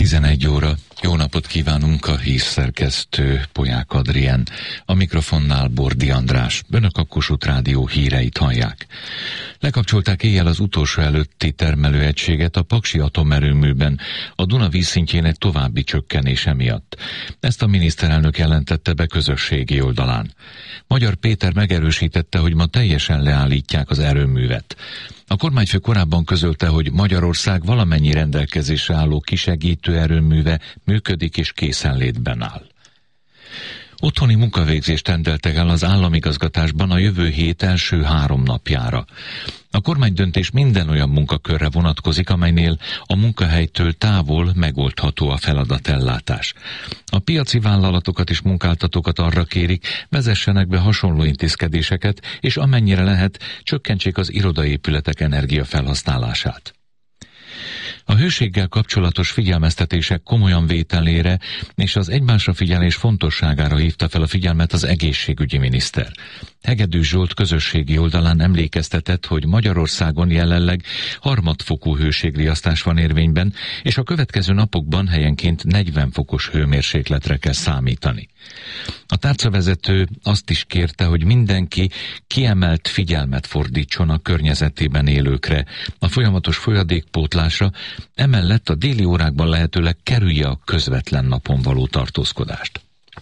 11 óra. Jó napot kívánunk, a hírszerkesztő Polyák Adrien. A mikrofonnál Bordi András. Önök a Kossuth Rádió híreit hallják. Lekapcsolták éjjel az utolsó előtti termelőegységet a Paksi atomerőműben a Duna vízszintjén egy további csökkenése miatt. Ezt a miniszterelnök jelentette be közösségi oldalán. Magyar Péter megerősítette, hogy ma teljesen leállítják az erőművet. A kormányfő korábban közölte, hogy Magyarország valamennyi rendelkezésre álló kisegítő erőműve működik és készenlétben áll. Otthoni munkavégzést rendeltek el az államigazgatásban a jövő hét első 3 napjára. A kormánydöntés minden olyan munkakörre vonatkozik, amelynél a munkahelytől távol megoldható a feladatellátás. A piaci vállalatokat és munkáltatókat arra kérik, vezessenek be hasonló intézkedéseket, és amennyire lehet, csökkentsék az irodaépületek energiafelhasználását. A hőséggel kapcsolatos figyelmeztetések komolyan vételére és az egymásra figyelés fontosságára hívta fel a figyelmet az egészségügyi miniszter. Hegedűs Zsolt közösségi oldalán emlékeztetett, hogy Magyarországon jelenleg harmadfokú hőségriasztás van érvényben, és a következő napokban helyenként 40 fokos hőmérsékletre kell számítani. A tárcavezető azt is kérte, hogy mindenki kiemelt figyelmet fordítson a környezetében élőkre, a folyamatos folyadékpótlásra, emellett a déli órákban lehetőleg kerülje a közvetlen napon való tartózkodást.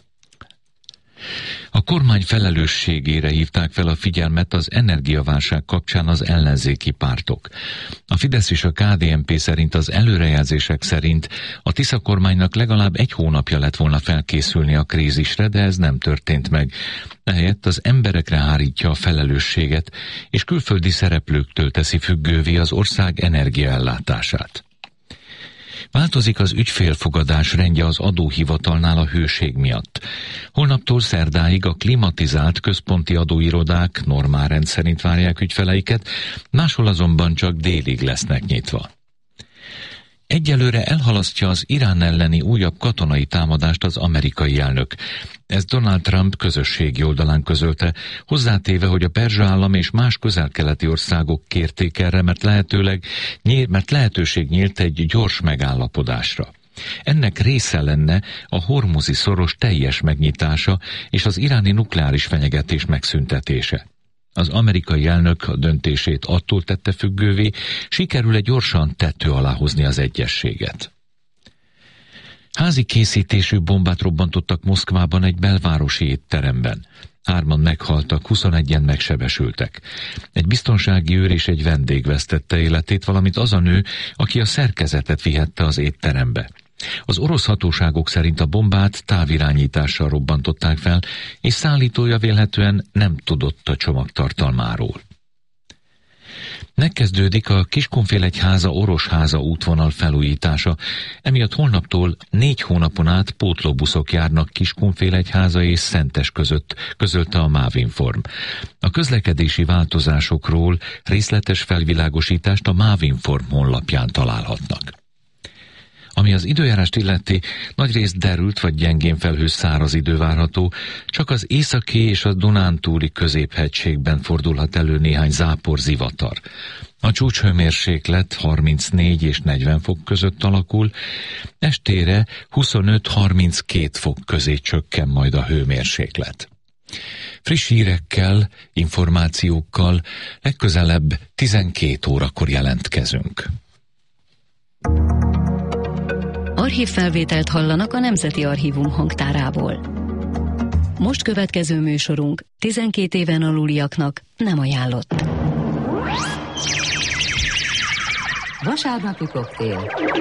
A kormány felelősségére hívták fel a figyelmet az energiaválság kapcsán az ellenzéki pártok. A Fidesz és a KDNP szerint az előrejelzések szerint a Tisza kormánynak legalább 1 hónapja lett volna felkészülni a krízisre, de ez nem történt meg. Ehelyett az emberekre hárítja a felelősséget, és külföldi szereplőktől teszi függővé az ország energiaellátását. Változik az ügyfélfogadás rendje az adóhivatalnál a hőség miatt. Holnaptól szerdáig a klimatizált központi adóirodák normálrend szerint várják ügyfeleiket, máshol azonban csak délig lesznek nyitva. Egyelőre elhalasztja az Irán elleni újabb katonai támadást az amerikai elnök. Ez Donald Trump közösségi oldalán közölte, hozzátéve, hogy a perzsa állam és más közel-keleti országok kérték erre, mert lehetőség nyílt egy gyors megállapodásra. Ennek része lenne a hormuzi szoros teljes megnyitása és az iráni nukleáris fenyegetés megszüntetése. Az amerikai elnök a döntését attól tette függővé, sikerül-e gyorsan tető alá hozni az egyezséget. Házi készítésű bombát robbantottak Moszkvában egy belvárosi étteremben. 3-an meghaltak, 21-en megsebesültek. Egy biztonsági őr és egy vendég vesztette életét, valamint az a nő, aki a szerkezetet vihette az étterembe. Az orosz hatóságok szerint a bombát távirányítással robbantották fel, és szállítója vélhetően nem tudott a csomag tartalmáról. Megkezdődik a Kiskunfélegyháza Orosháza útvonal felújítása, emiatt holnaptól 4 hónapon át pótlóbuszok járnak Kiskunfélegyháza és Szentes között, közölte a MÁV-Inform. A közlekedési változásokról részletes felvilágosítást a MÁV-Inform honlapján találhatnak. Ami az időjárást illeti, nagyrészt derült vagy gyengén felhős száraz idő várható, csak az északi és a Dunántúli középhegységben fordulhat elő néhány zápor, zivatar. A csúcshőmérséklet 34 és 40 fok között alakul, estére 25-32 fok közé csökken majd a hőmérséklet. Friss hírekkel, információkkal legközelebb 12 órakor jelentkezünk. Archívfelvételt hallanak a Nemzeti Archívum hangtárából. Most következő műsorunk 12 éven aluliaknak nem ajánlott. Vasárnapi koktél.